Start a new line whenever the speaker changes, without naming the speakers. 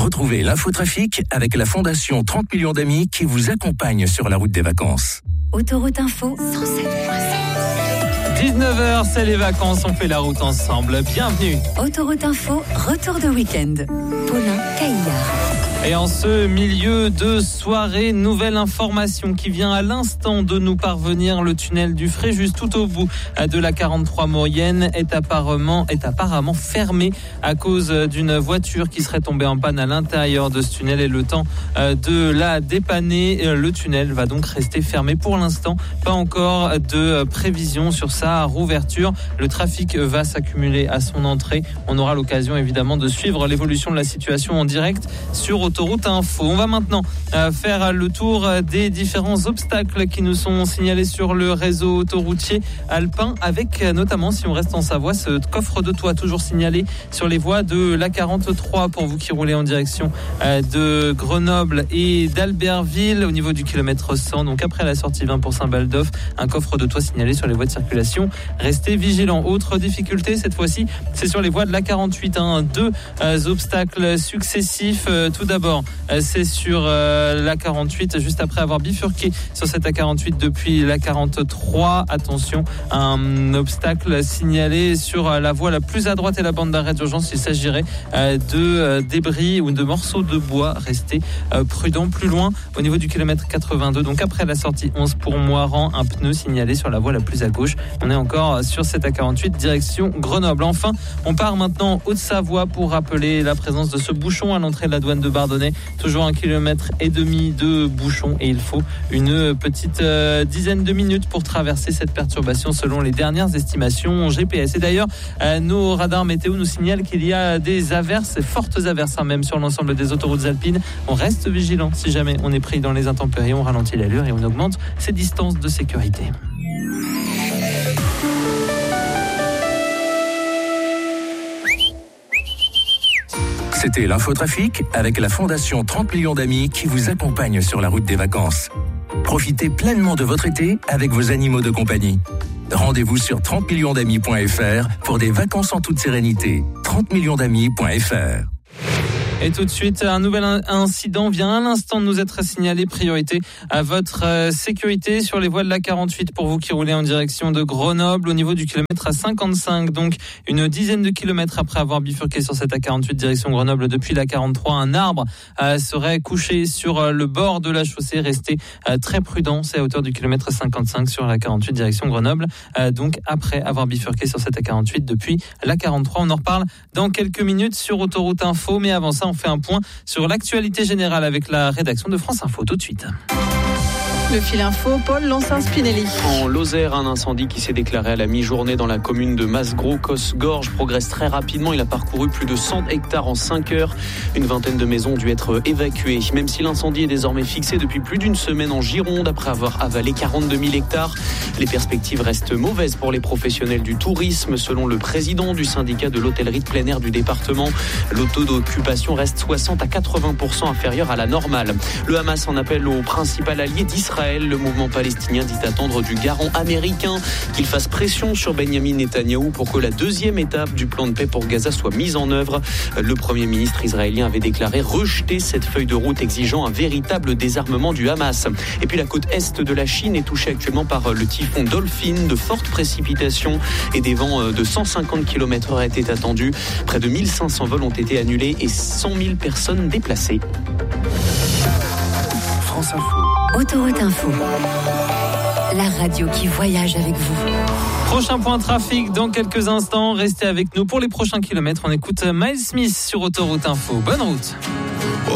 Retrouvez l'infotrafic avec la Fondation 30 millions d'amis qui vous accompagne sur la route des vacances.
Autoroute Info 107.7.
19h, c'est les vacances, on fait la route ensemble. Bienvenue.
Autoroute Info, retour de week-end. Paulin Caillard.
Et en ce milieu de soirée, nouvelle information qui vient à l'instant de nous parvenir. Le tunnel du Fréjus, tout au bout de la 43 Maurienne, est apparemment fermé à cause d'une voiture qui serait tombée en panne à l'intérieur de ce tunnel. Et le temps de la dépanner, le tunnel va donc rester fermé pour l'instant. Pas encore de prévision sur sa rouverture. Le trafic va s'accumuler à son entrée. On aura l'occasion évidemment de suivre l'évolution de la situation en direct sur Autoroute Info. On va maintenant faire le tour des différents obstacles qui nous sont signalés sur le réseau autoroutier alpin, avec notamment, si on reste en Savoie, ce coffre de toit toujours signalé sur les voies de la 43 pour vous qui roulez en direction de Grenoble et d'Albertville au niveau du kilomètre 100, donc après la sortie 20 pour Saint-Baldoff, un coffre de toit signalé sur les voies de circulation. Restez vigilants. Autre difficulté, cette fois-ci, c'est sur les voies de la 48, deux obstacles successifs. Tout d'abord, c'est sur la 48, juste après avoir bifurqué sur cette A48 depuis la 43. Attention, un obstacle signalé sur la voie la plus à droite et la bande d'arrêt d'urgence. Il s'agirait de débris ou de morceaux de bois. Restez prudents. Plus loin, au niveau du kilomètre 82, donc après la sortie 11 pour Moiran, un pneu signalé sur la voie la plus à gauche. On est encore sur cette A48 direction Grenoble. Enfin, on part maintenant Haute-Savoie pour rappeler la présence de ce bouchon à l'entrée de la douane de Bardonnay. Toujours 1,5 km de bouchon et il faut une petite dizaine de minutes pour traverser cette perturbation selon les dernières estimations GPS. Et d'ailleurs, nos radars météo nous signalent qu'il y a des averses, fortes averses même sur l'ensemble des autoroutes alpines. On reste vigilant si jamais on est pris dans les intempéries, on ralentit l'allure et on augmente ses distances de sécurité.
C'était l'infotrafic avec la Fondation 30 millions d'amis qui vous accompagne sur la route des vacances. Profitez pleinement de votre été avec vos animaux de compagnie. Rendez-vous sur 30millionsdamis.fr pour des vacances en toute sérénité. 30millionsdamis.fr.
Et tout de suite, un nouvel incident vient à l'instant de nous être signalé. Priorité à votre sécurité sur les voies de la 48 pour vous qui roulez en direction de Grenoble au niveau du kilomètre 55. Donc, une dizaine de kilomètres après avoir bifurqué sur cette A48 direction Grenoble depuis la 43, un arbre serait couché sur le bord de la chaussée. Restez très prudent. C'est à hauteur du kilomètre 55 sur la 48 direction Grenoble. Donc, après avoir bifurqué sur cette A48 depuis la 43, on en reparle dans quelques minutes sur Autoroute Info. Mais avant ça, on fait un point sur l'actualité générale avec la rédaction de France Info. Tout de suite.
Le fil info, Paul Lancin-Spinelli.
En Lozère, un incendie qui s'est déclaré à la mi-journée dans la commune de Masgros-Cosgorges progresse très rapidement. Il a parcouru plus de 100 hectares en 5 heures. Une vingtaine de maisons ont dû être évacuées. Même si l'incendie est désormais fixé depuis plus d'une semaine en Gironde, après avoir avalé 42 000 hectares, les perspectives restent mauvaises pour les professionnels du tourisme. Selon le président du syndicat de l'hôtellerie de plein air du département, le taux d'occupation reste 60 à 80% inférieur à la normale. Le Hamas en appelle au principal allié d'Israël. Le mouvement palestinien dit attendre du garant américain qu'il fasse pression sur Benyamin Netanyahou pour que la deuxième étape du plan de paix pour Gaza soit mise en œuvre. Le Premier ministre israélien avait déclaré rejeter cette feuille de route exigeant un véritable désarmement du Hamas. Et puis la côte est de la Chine est touchée actuellement par le typhon Dolphin. De fortes précipitations et des vents de 150 km/h étaient attendus. Près de 1500 vols ont été annulés et 100 000 personnes déplacées.
France Info.
Autoroute Info. La radio qui voyage avec vous.
Prochain point trafic dans quelques instants. Restez avec nous pour les prochains kilomètres. On écoute Miles Smith sur Autoroute Info. Bonne route.